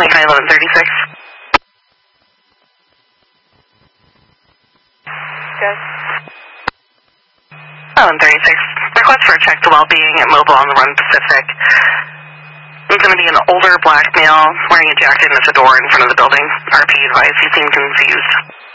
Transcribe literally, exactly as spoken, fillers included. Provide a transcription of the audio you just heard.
Lincoln eleven thirty-six. Yes. eleven thirty-six. Request for a check to well-being at Mobile on the Run Pacific. It's going to be an older black male wearing a jacket and a fedora in front of the building. R P advised he seemed confused.